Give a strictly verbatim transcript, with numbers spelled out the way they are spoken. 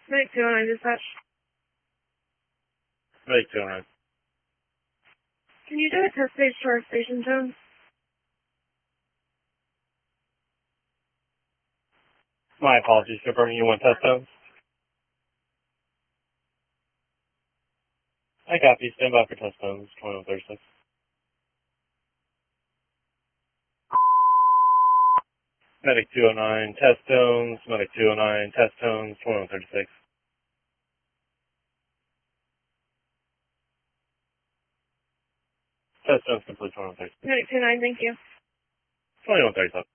Medic two oh nine dispatch. Medic two oh nine. Can you do a test stage to our station zone? My apologies, confirming you want test zones. I copy. Stand by for test zones, twenty-one thirty-six. Medic two oh nine, test zones, Medic two oh nine, test zones, twenty-one thirty-six. Test zones complete, twenty-one thirty-six. Medic two oh nine, thank you. twenty-one thirty-seven.